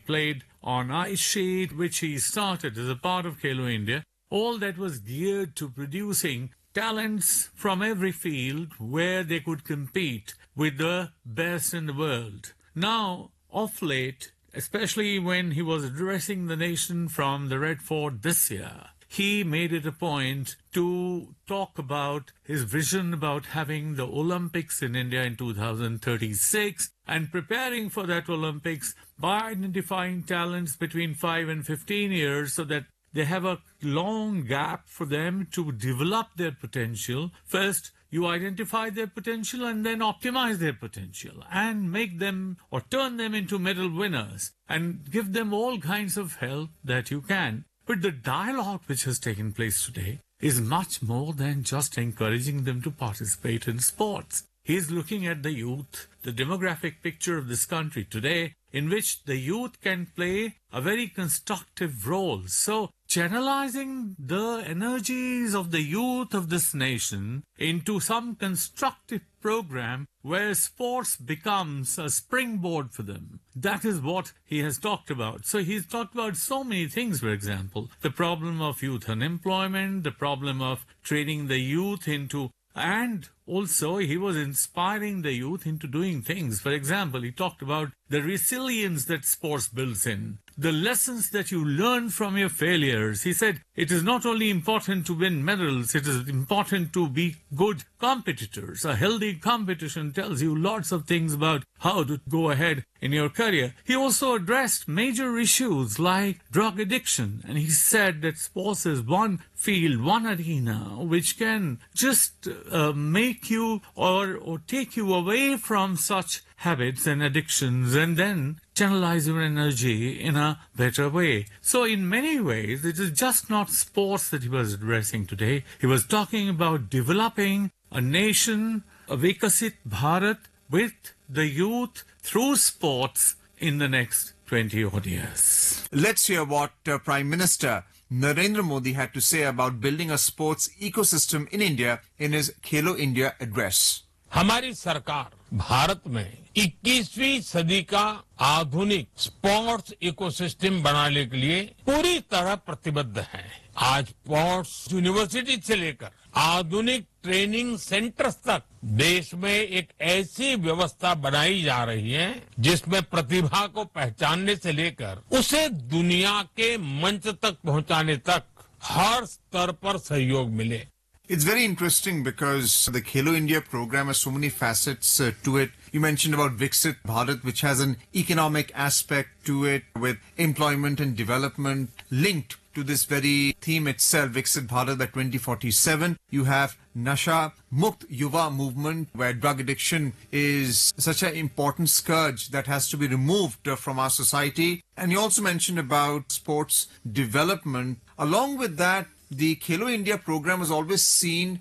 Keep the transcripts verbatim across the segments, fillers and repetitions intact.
played on ice sheet, which he started as a part of Khelo India. All that was geared to producing talents from every field where they could compete with the best in the world. Now, of late, especially when he was addressing the nation from the Red Fort this year, he made it a point to talk about his vision about having the Olympics in India in two thousand thirty-six and preparing for that Olympics by identifying talents between five and fifteen years so that they have a long gap for them to develop their potential. First, you identify their potential and then optimize their potential and make them or turn them into medal winners and give them all kinds of help that you can. But the dialogue which has taken place today is much more than just encouraging them to participate in sports. He is looking at the youth, the demographic picture of this country today, in which the youth can play a very constructive role. So, channelizing the energies of the youth of this nation into some constructive program where sports becomes a springboard for them. That is what he has talked about. So he's talked about so many things, for example, the problem of youth unemployment, the problem of training the youth into, and also he was inspiring the youth into doing things. For example, he talked about the resilience that sports builds in, the lessons that you learn from your failures. He said it is not only important to win medals, it is important to be good competitors. A healthy competition tells you lots of things about how to go ahead in your career. He also addressed major issues like drug addiction, and he said that sports is one field, one arena, which can just uh, make you or, or take you away from such habits and addictions and then channelize your energy in a better way. So in many ways, it is just not sports that he was addressing today. He was talking about developing a nation, a Vikasit Bharat, with the youth through sports in the next twenty odd years. Let's hear what uh, Prime Minister Narendra Modi had to say about building a sports ecosystem in India in his Khelo India address. हमारी सरकार भारत में इक्कीसवीं सदी का आधुनिक sports ecosystem बनाने के लिए पूरी तरह प्रतिबद्ध है। आज स्पोर्ट्स यूनिवर्सिटी से लेकर आधुनिक ट्रेनिंग सेंटर्स तक देश में एक ऐसी व्यवस्था बनाई जा रही है जिसमें प्रतिभा को पहचानने से लेकर उसे दुनिया के मंच तक पहुंचाने तक हर स्तर पर सहयोग मिले। It's very interesting because the Khelo India program has so many facets uh, to it. You mentioned about Viksit Bharat, which has an economic aspect to it with employment and development linked to this very theme itself, Viksit Bharat by twenty forty-seven. You have Nasha Mukt Yuva movement, where drug addiction is such an important scourge that has to be removed uh, from our society. And you also mentioned about sports development. Along with that, the Khelo India program was always seen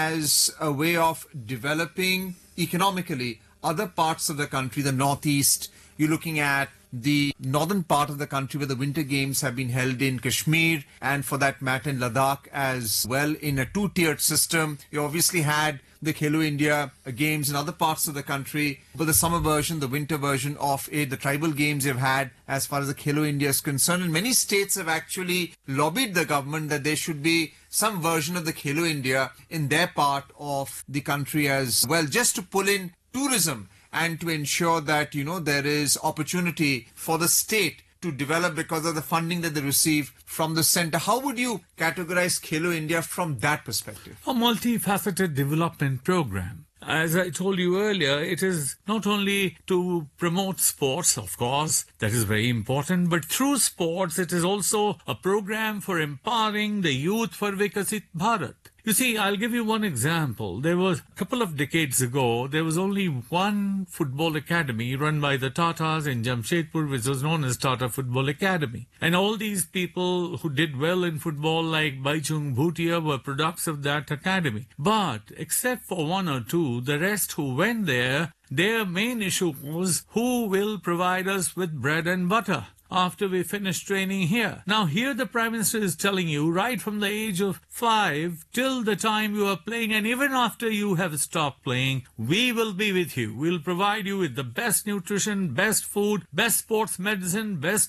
as a way of developing economically other parts of the country, the northeast. You're looking at the northern part of the country where the winter games have been held in Kashmir and for that matter in Ladakh as well in a two-tiered system. You obviously had the Khelo India games in other parts of the country, but the summer version, the winter version of it, the tribal games you've had as far as the Khelo India is concerned. And many states have actually lobbied the government that there should be some version of the Khelo India in their part of the country as well, just to pull in tourism and to ensure that, you know, there is opportunity for the state to develop because of the funding that they receive from the center. How would you categorize Khelo India from that perspective? A multifaceted development program. As I told you earlier, it is not only to promote sports, of course, that is very important, but through sports, it is also a program for empowering the youth for Vikasit Bharat. You see, I'll give you one example. There was a couple of decades ago, there was only one football academy run by the Tatas in Jamshedpur, which was known as Tata Football Academy. And all these people who did well in football, like Baichung Bhutia, were products of that academy. But except for one or two, the rest who went there, their main issue was who will provide us with bread and butter after we finish training here. Now here the Prime Minister is telling you right from the age of five till the time you are playing, and even after you have stopped playing, we will be with you. We'll provide you with the best nutrition, best food, best sports medicine, best